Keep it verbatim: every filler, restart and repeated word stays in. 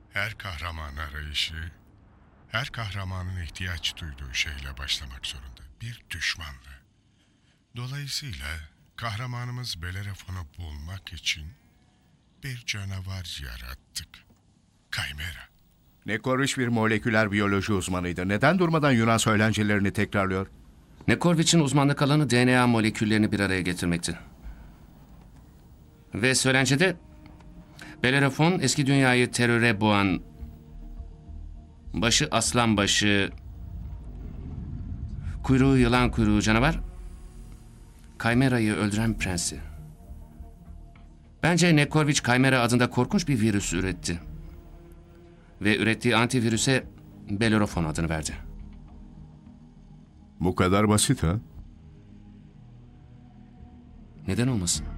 Her kahraman arayışı, her kahramanın ihtiyaç duyduğu şeyle başlamak zorunda. Bir düşmanla. Dolayısıyla kahramanımız Belerofon'u bulmak için bir canavar yarattık. Kaymera. Nekorviç bir moleküler biyoloji uzmanıydı. Neden durmadan Yunan söylencelerini tekrarlıyor? Nekorviç'in uzmanlık alanı D N A moleküllerini bir araya getirmekti. Ve söylencede Belerofon eski dünyayı teröre boğan, başı aslan başı, kuyruğu yılan kuyruğu canavar, Kaymera'yı öldüren prensi. Bence Nekorviç Kaymera adında korkunç bir virüs üretti. Ve ürettiği antivirüse Belerofon adını verdi. Bu kadar basit ha? Neden olmasın?